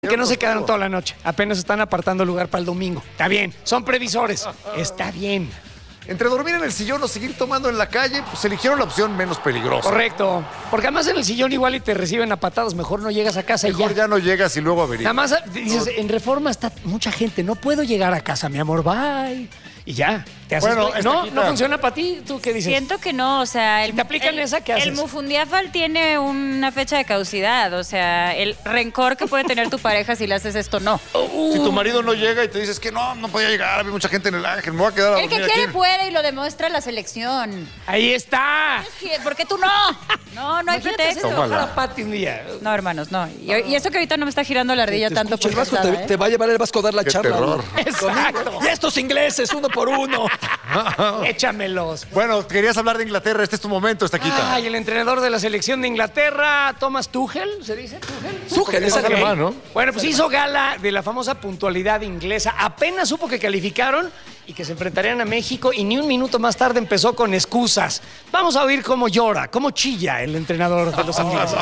Que no se quedaron toda la noche. Apenas están apartando lugar para el domingo. Está bien. Son previsores. Está bien. Entre dormir en el sillón o seguir tomando en la calle, pues eligieron la opción menos peligrosa. Correcto. Porque además en el sillón igual y te reciben a patadas. Mejor no llegas a casa Mejor y ya. ya no llegas y luego averiguas. Nada más dices, en Reforma está mucha gente. No puedo llegar a casa, mi amor. Bye. Y ya. Te haces Bueno, no funciona para ti. ¿Tú qué dices? Siento que no, o sea... Si te aplican esa, ¿qué haces? El Mufundiafal tiene una fecha de caducidad, o sea, el rencor que puede tener tu pareja si le haces esto, no. Si tu marido no llega y te dices que no podía llegar, había mucha gente en el Ángel, me voy a quedar a El que dormir quiere aquí. puede y lo demuestra la selección. Ahí está. ¿Por qué tú no? No hay Imagínate pretexto. hacer enojar a Pati un día. No, hermanos, no. Y eso que ahorita no me está girando la ardilla tanto por El Vasco cansada, te va a llevar el Vasco a dar la Qué charla. terror. Exacto. Y estos ingleses, 1 por 1. Échamelos. Bueno, querías hablar de Inglaterra, este es tu momento, Estaquita. Ay, el entrenador de la selección de Inglaterra, Thomas Tuchel, ¿se dice Tuchel? Tuchel, es Ok. alemán, ¿no? Bueno, pues hizo gala de la famosa puntualidad inglesa. Apenas supo que calificaron y que se enfrentarían a México y ni un minuto más tarde empezó con excusas. Vamos a oír cómo llora, cómo chilla el entrenador de los ingleses.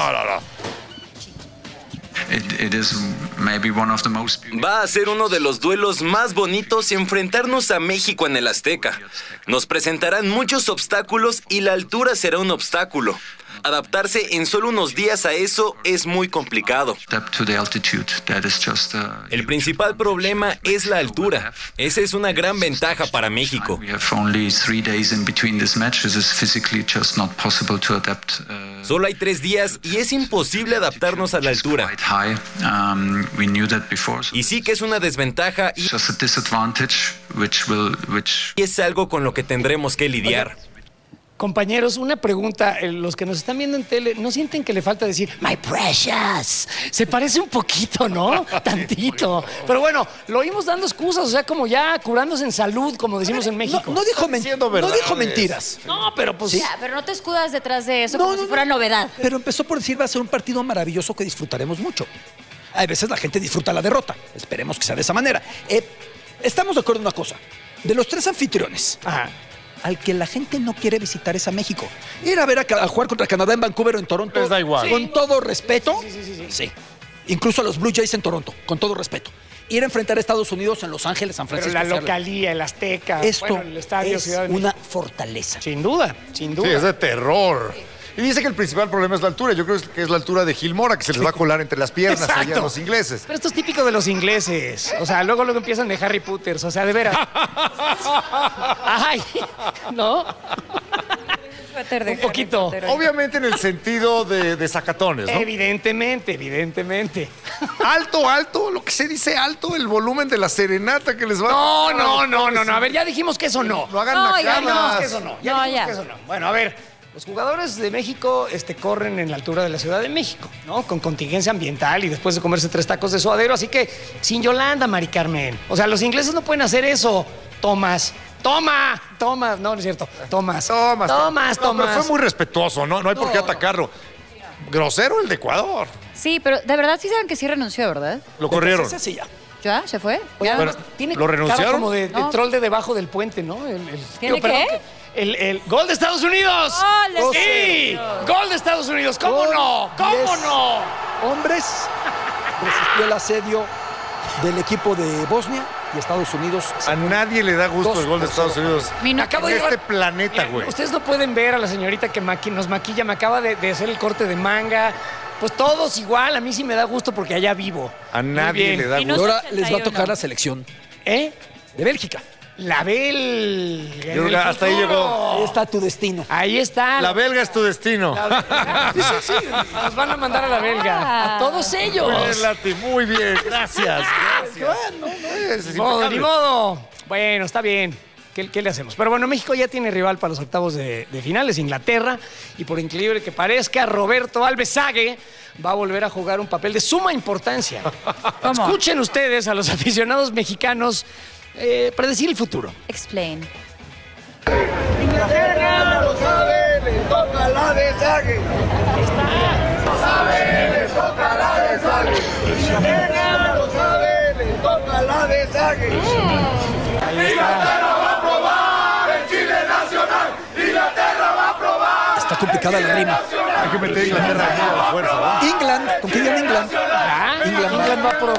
It is maybe one of the most beautiful. Va a ser uno de los duelos más bonitos enfrentarnos a México en el Azteca. Nos presentarán muchos obstáculos y la altura será un obstáculo. Adaptarse en solo unos días a eso es muy complicado. Step to the altitude. That is just El principal problema es la altura. Esa es una gran ventaja para México. We have only 3 days in between this match. It is physically just not possible to adapt. Solo hay 3 días y es imposible adaptarnos a la altura. Quite high. We knew that before. So Y sí que es una desventaja y it's just a disadvantage, which es algo con lo que tendremos que lidiar. Compañeros, una pregunta. Los que nos están viendo en tele, ¿no sienten que le falta decir my precious? Se parece un poquito, ¿no? Tantito. Pero bueno, lo oímos dando excusas, o sea, como ya curándose en salud, como decimos en México. No dijo diciendo verdades. mentiras. No, pero pues... Ya, pero no te escudas detrás de eso No, como no, si fuera no. novedad. Pero empezó por decir va a ser un partido maravilloso que disfrutaremos mucho. Hay veces la gente disfruta la derrota. Esperemos que sea de esa manera. Estamos de acuerdo en una cosa. De los 3 anfitriones, Ajá. al que la gente no quiere visitar es a México. Ir a ver a jugar contra Canadá en Vancouver o en Toronto. Les da igual. Con todo respeto. Sí. Incluso a los Blue Jays en Toronto, con todo respeto. Ir a enfrentar a Estados Unidos en Los Ángeles, San Pero Francisco. la localía, el Azteca, Esto bueno, el estadio es Ciudad de una México. fortaleza. Sin duda, sin duda. Sí, es de terror. Y dice que el principal problema es la altura. Yo creo que es la altura de Gilmora, que se les va a colar entre las piernas allá a Exacto. los ingleses. Pero esto es típico de los ingleses. O sea, luego empiezan de Harry Potters. O sea, de veras. Ay, ¿no? Un poquito. Obviamente en el sentido de sacatones, ¿no? Evidentemente. Alto, lo que se dice alto, el volumen de la serenata que les va No. A ver, ya dijimos que eso no. No hagan No, Ya dijimos nacadas. que eso no. No, dijimos ya. que eso no. Bueno, a ver. Los jugadores de México corren en la altura de la Ciudad de México, ¿no? Con contingencia ambiental y después de comerse 3 tacos de suadero. Así que sin Yolanda, Mari Carmen. O sea, los ingleses no pueden hacer eso. Tomás. No es cierto. Tomás. No, pero fue muy respetuoso, ¿no? No hay por qué No. atacarlo. Grosero el de Ecuador. Sí, pero de verdad sí saben que sí renunció, ¿verdad? Lo corrieron. Entonces, sí, ya. ¿Ya? ¿Se fue? Oye, ¿Ya? Pero- tiene ¿lo renunciaron? cara como de No. troll de debajo del puente, ¿no? ¿Tiene qué? El gol de Estados Unidos. ¡Gol de ¡Sí! ¡Gol de Estados Unidos! ¿Cómo no? ¿Cómo Yes. no? Hombres resistió el asedio del equipo de Bosnia y Estados Unidos. A nadie le da gusto 2 el gol de por Estados 0. Unidos. Acabo En de este llevar- planeta, Miren, güey. Ustedes no pueden ver a la señorita que nos maquilla. Me acaba de hacer el corte de manga. Pues todos igual. A mí sí me da gusto porque allá vivo. A Muy nadie bien. le da Y Y no- gusto. ahora les va a 81. tocar la selección ¿Eh? de Bélgica. La belga. Yo creo que hasta ahí llegó. Ahí está tu destino. Ahí está. La belga es tu destino. Sí. Nos van a mandar a la belga. A todos ellos. Muy bien, Lati, muy bien. Gracias. Es Ni modo, impecable. ni modo. Bueno, está bien. ¿Qué le hacemos? Pero bueno, México ya tiene rival para los octavos de finales, Inglaterra. Y por increíble que parezca, Roberto Alves Sague va a volver a jugar un papel de suma importancia. ¿Cómo? Escuchen ustedes a los aficionados mexicanos predecir el futuro. Explain. Inglaterra lo sabe, le toca la de Sague. Lo sabe, le toca la de Sague. Inglaterra lo sabe, le toca la de Sague. Inglaterra va a probar el Chile nacional. Inglaterra va a probar. Está complicada la rima. Hay que meter a Inglaterra aquí a la fuerza, ¿no? England, ¿con qué llaman England? England va a